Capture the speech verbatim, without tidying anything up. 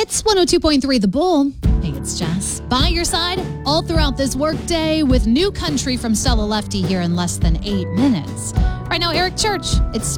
It's one oh two point three The Bull. Hey, it's Jess. By your side all throughout this workday with new country from Stella Lefty here in less than eight minutes. Right now, Eric Church. It's